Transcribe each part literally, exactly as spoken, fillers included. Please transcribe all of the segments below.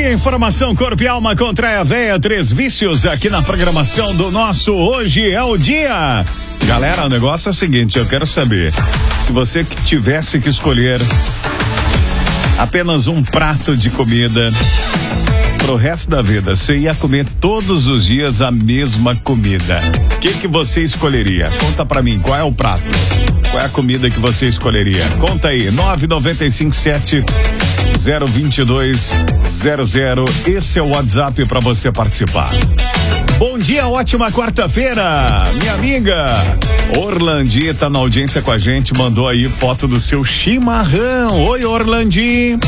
dia, informação corpo e alma contra a veia, três vícios aqui na programação do nosso Hoje é o Dia. Galera, o negócio é o seguinte, eu quero saber, se você tivesse que escolher apenas um prato de comida pro resto da vida, você ia comer todos os dias a mesma comida, o que que você escolheria? Conta pra mim, qual é o prato? Qual é a comida que você escolheria? Conta aí, nove nove cinco sete zero dois dois zero zero, esse é o WhatsApp pra você participar. Bom dia, ótima quarta-feira, minha amiga Orlandi tá na audiência com a gente, mandou aí foto do seu chimarrão. Oi, Orlandi.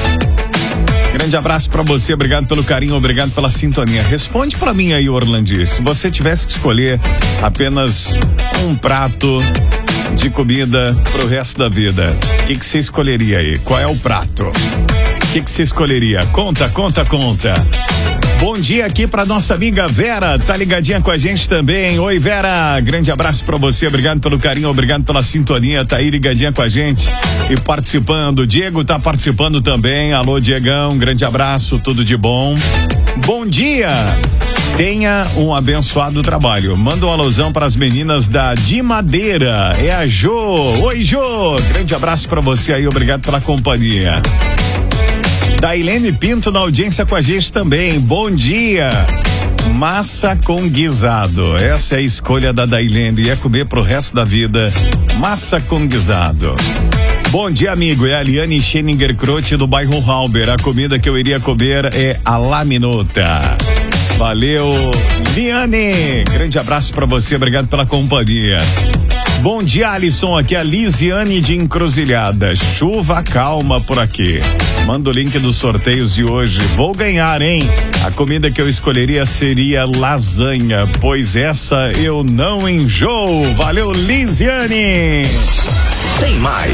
Grande abraço pra você, obrigado pelo carinho, obrigado pela sintonia. Responde pra mim aí, Orlandi, se você tivesse que escolher apenas um prato de comida pro resto da vida, o que que você escolheria aí? Qual é o prato? O que que você escolheria? Conta, conta, conta. Bom dia aqui pra nossa amiga Vera, tá ligadinha com a gente também. Oi, Vera, grande abraço pra você, obrigado pelo carinho, obrigado pela sintonia, tá aí ligadinha com a gente e participando. Diego tá participando também. Alô, Diegão, grande abraço, tudo de bom. Bom dia. Tenha um abençoado trabalho. Manda um alusão para as meninas da De Madeira. É a Jô. Oi, Jô. Grande abraço para você aí. Obrigado pela companhia. Dailene Pinto na audiência com a gente também. Bom dia. Massa com guisado. Essa é a escolha da Dailene. Ia comer pro resto da vida. Massa com guisado. Bom dia, amigo. É a Liane Scheninger Croce do bairro Halber. A comida que eu iria comer é a laminota. Valeu, Liane. Grande abraço pra você, obrigado pela companhia. Bom dia, Alisson. Aqui é a Lisiane de Encruzilhada. Chuva calma por aqui. Manda o link dos sorteios de hoje. Vou ganhar, hein? A comida que eu escolheria seria lasanha, pois essa eu não enjoo. Valeu, Lisiane. Tem mais.